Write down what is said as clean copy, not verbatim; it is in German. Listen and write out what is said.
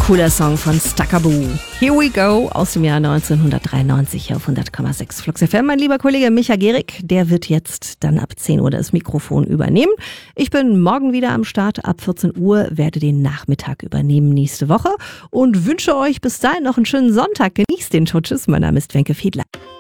Cooler Song von Stakaboo. Here we go aus dem Jahr 1993 hier auf 100,6 Flux FM. Mein lieber Kollege Micha Gehrig, der wird jetzt dann ab 10 Uhr das Mikrofon übernehmen. Ich bin morgen wieder am Start. Ab 14 Uhr werde den Nachmittag übernehmen nächste Woche und wünsche euch bis dahin noch einen schönen Sonntag. Genießt den Tschüss. Mein Name ist Wenke Fiedler.